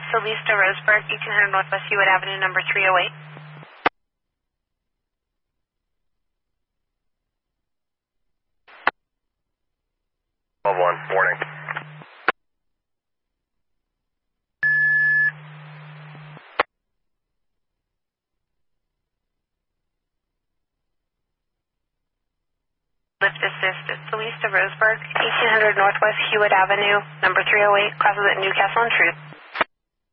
Celista Roseburg, 1800 Northwest Hewitt Avenue, number 308. Warning. Lift assist at Celista Roseburg, 1800 Northwest Hewitt Avenue, number 308, classes at Newcastle and Truth.